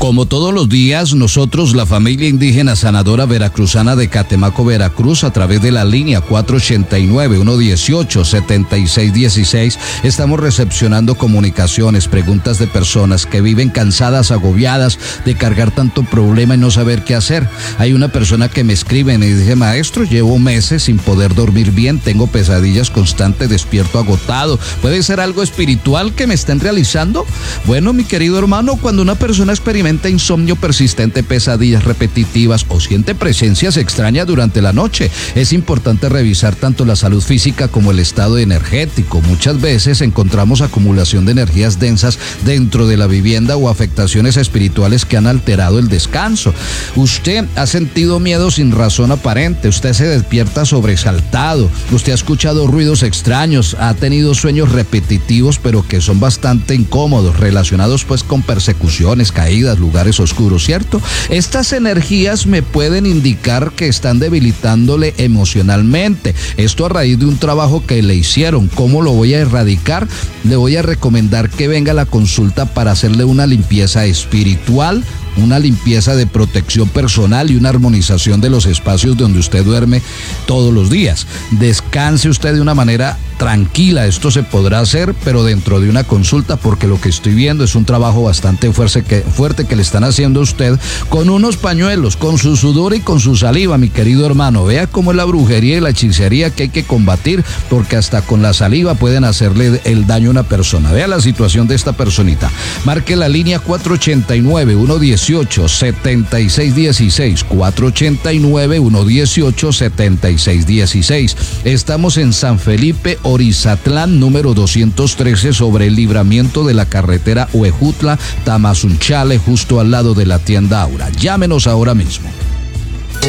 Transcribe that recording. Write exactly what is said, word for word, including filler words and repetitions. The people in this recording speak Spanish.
Como todos los días, nosotros, la familia indígena sanadora veracruzana de Catemaco, Veracruz, a través de la línea cuatro ochenta y nueve, ciento dieciocho, setenta y seis dieciséis, estamos recepcionando comunicaciones, preguntas de personas que viven cansadas, agobiadas de cargar tanto problema y no saber qué hacer. Hay una persona que me escribe y me dice: maestro, llevo meses sin poder dormir bien, tengo pesadillas constantes, despierto agotado. ¿Puede ser algo espiritual que me estén realizando? Bueno, mi querido hermano, cuando una persona experimenta insomnio persistente, pesadillas repetitivas o siente presencias extrañas durante la noche, es importante revisar tanto la salud física como el estado energético. Muchas veces encontramos acumulación de energías densas dentro de la vivienda o afectaciones espirituales que han alterado el descanso. Usted ha sentido miedo sin razón aparente, usted se despierta sobresaltado, usted ha escuchado ruidos extraños, ha tenido sueños repetitivos pero que son bastante incómodos, relacionados pues con persecuciones, caídas, lugares oscuros, ¿cierto? Estas energías me pueden indicar que están debilitándole emocionalmente. Esto a raíz de un trabajo que le hicieron. ¿Cómo lo voy a erradicar? Le voy a recomendar que venga a la consulta para hacerle una limpieza espiritual, una limpieza de protección personal y una armonización de los espacios donde usted duerme todos los días. Descanse usted de una manera tranquila. Esto se podrá hacer, pero dentro de una consulta, porque lo que estoy viendo es un trabajo bastante fuerte que, fuerte que le están haciendo a usted con unos pañuelos, con su sudor y con su saliva, mi querido hermano. Vea cómo es la brujería y la hechicería que hay que combatir, porque hasta con la saliva pueden hacerle el daño a una persona. Vea la situación de esta personita. Marque la línea cuatro ochenta y nueve, ciento dieciocho, setenta y seis dieciséis, cuatro ochenta y nueve, ciento dieciocho, setenta y seis dieciséis. Estamos en San Felipe, Orizatlán, número doscientos trece, sobre el libramiento de la carretera Huejutla, Tamazunchale, justo al lado de la tienda Aura. Llámenos ahora mismo.